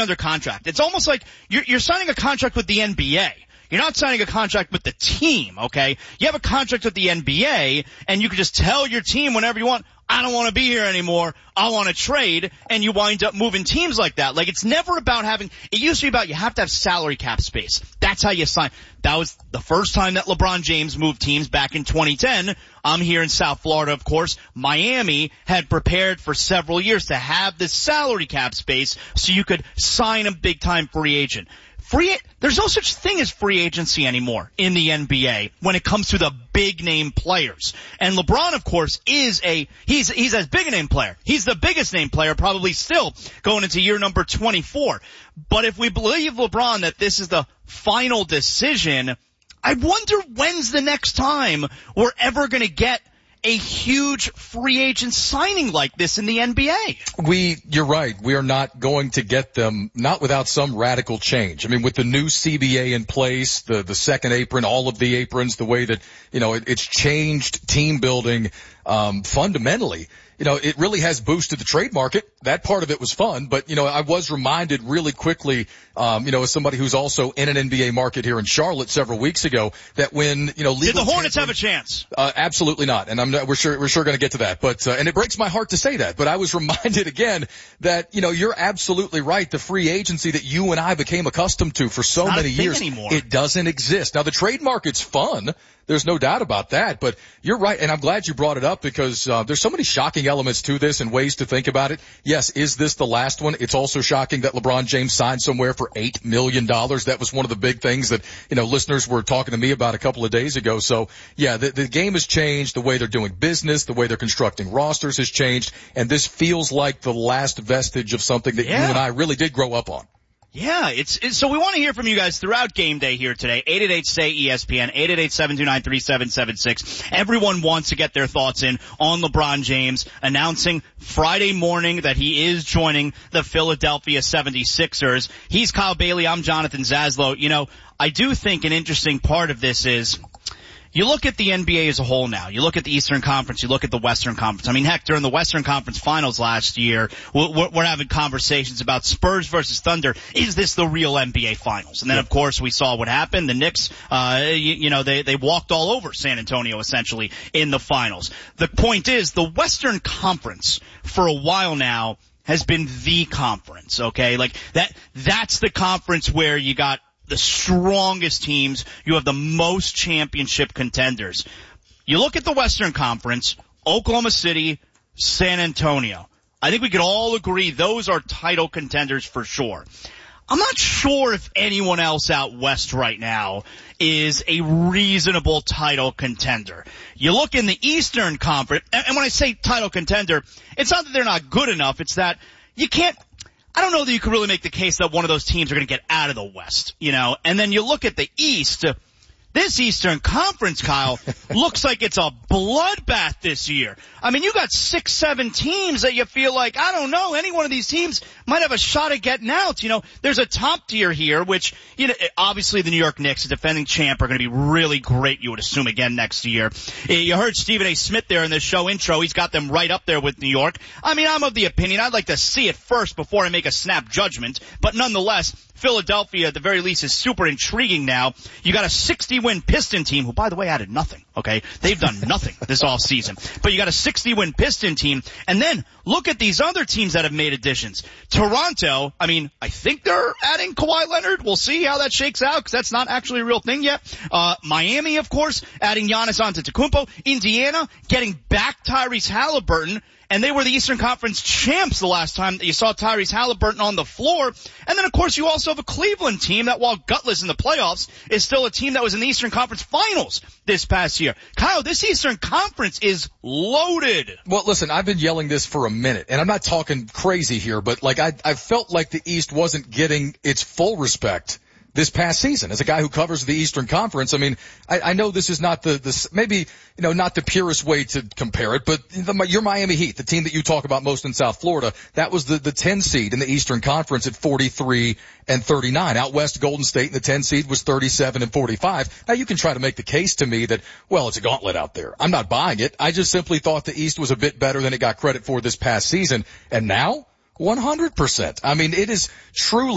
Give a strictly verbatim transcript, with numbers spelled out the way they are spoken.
under contract. It's almost like you're, you're signing a contract with the N B A. You're not signing a contract with the team, okay? You have a contract with the N B A, and you can just tell your team whenever you want, I don't want to be here anymore, I want to trade, and you wind up moving teams like that. Like, it's never about having, it used to be about you have to have salary cap space. That's how you sign. That was the first time that LeBron James moved teams back in twenty ten. I'm here in South Florida, of course. Miami had prepared for several years to have this salary cap space so you could sign a big-time free agent. Free, there's no such thing as free agency anymore in the N B A when it comes to the big name players. And LeBron, of course, is a, he's, he's as big a name player. He's the biggest name player probably still going into year number twenty-four. But if we believe LeBron that this is the final decision, I wonder when's the next time we're ever going to get a huge free agent signing like this in the N B A. We, you're right. We are not going to get them, not without some radical change. I mean, with the new C B A in place, the, the second apron, all of the aprons, the way that, you know, it, it's changed team building, um, fundamentally. You know, it really has boosted the trade market. That part of it was fun, but, you know, I was reminded really quickly, um, you know, as somebody who's also in an N B A market here in Charlotte several weeks ago, that when, you know, legal Did the Hornets tampering, have a chance? Uh, absolutely not. And I'm not, we're sure, we're sure going to get to that. But, uh, and it breaks my heart to say that, but I was reminded again that, you know, you're absolutely right. The free agency that you and I became accustomed to for so Not many a thing years, anymore. It doesn't exist. Now, the trade market's fun. There's no doubt about that, but you're right, and I'm glad you brought it up because uh, there's so many shocking elements to this and ways to think about it. Yes, is this the last one? It's also shocking that LeBron James signed somewhere for eight million dollars. That was one of the big things that, you know, listeners were talking to me about a couple of days ago. So, yeah, the, the game has changed. The way they're doing business, the way they're constructing rosters has changed, and this feels like the last vestige of something that yeah. you and I really did grow up on. Yeah, it's, it's so we want to hear from you guys throughout game day here today. eight eight eight, S A Y, E S P N, eight eight eight, seven two nine, three seven seven six. Everyone wants to get their thoughts in on LeBron James announcing Friday morning that he is joining the Philadelphia seventy-sixers. He's Kyle Bailey. I'm Jonathan Zaslow. You know, I do think an interesting part of this is you look at the N B A as a whole now. You look at the Eastern Conference. You look at the Western Conference. I mean, heck, during the Western Conference Finals last year, we're, we're having conversations about Spurs versus Thunder. Is this the real N B A Finals? And then, of course, we saw what happened. The Knicks, uh, you, you know, they, they walked all over San Antonio, essentially, in the finals. The point is, the Western Conference, for a while now, has been the conference, okay? Like, that, that's the conference where you got the strongest teams, you have the most championship contenders. You look at the Western Conference, Oklahoma City, San Antonio. I think we could all agree those are title contenders for sure. I'm not sure if anyone else out west right now is a reasonable title contender. You look in the Eastern Conference, and when I say title contender, it's not that they're not good enough, it's that you can't, I don't know that you could really make the case that one of those teams are going to get out of the West, you know. And then you look at the East. This Eastern Conference, Kyle, looks like it's a bloodbath this year. I mean, you got six, seven teams that you feel like, I don't know, any one of these teams might have a shot at getting out. You know, there's a top tier here, which, you know, obviously the New York Knicks, the defending champ, are going to be really great, you would assume, again next year. You heard Stephen A. Smith there in the show intro. He's got them right up there with New York. I mean, I'm of the opinion I'd like to see it first before I make a snap judgment, but nonetheless, Philadelphia, at the very least, is super intriguing now. You got a sixty-win Piston team, who, by the way, added nothing, okay? They've done nothing this offseason. But you got a sixty-win Piston team, and then look at these other teams that have made additions. Toronto, I mean, I think they're adding Kawhi Leonard. We'll see how that shakes out, because that's not actually a real thing yet. Uh, Miami, of course, adding Giannis Antetokounmpo. Indiana, getting back Tyrese Halliburton. And they were the Eastern Conference champs the last time that you saw Tyrese Halliburton on the floor. And then, of course, you also have a Cleveland team that, while gutless in the playoffs, is still a team that was in the Eastern Conference Finals this past year. Kyle, this Eastern Conference is loaded. Well, listen, I've been yelling this for a minute, and I'm not talking crazy here, but, like, I, I felt like the East wasn't getting its full respect this past season. As a guy who covers the Eastern Conference, I mean, I, I know this is not the, the, maybe, you know, not the purest way to compare it, but the, your Miami Heat, the team that you talk about most in South Florida, that was the, the ten seed in the Eastern Conference at forty-three and thirty-nine. Out west, Golden State, the ten seed was thirty-seven and forty-five. Now you can try to make the case to me that, well, it's a gauntlet out there. I'm not buying it. I just simply thought the East was a bit better than it got credit for this past season. And now, one hundred percent. I mean, it is truly